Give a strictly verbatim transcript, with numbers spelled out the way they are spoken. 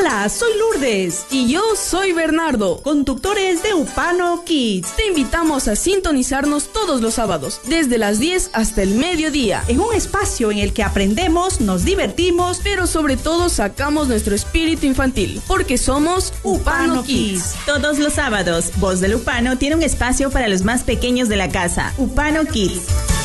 Hola, soy Lourdes. Y yo soy Bernardo, conductores de Upano Kids. Te invitamos a sintonizarnos todos los sábados, desde las diez hasta el mediodía, en un espacio en el que aprendemos, nos divertimos, pero sobre todo sacamos nuestro espíritu infantil, porque somos Upano, Upano Kids. Kids. Todos los sábados, Voz del Upano tiene un espacio para los más pequeños de la casa, Upano Kids.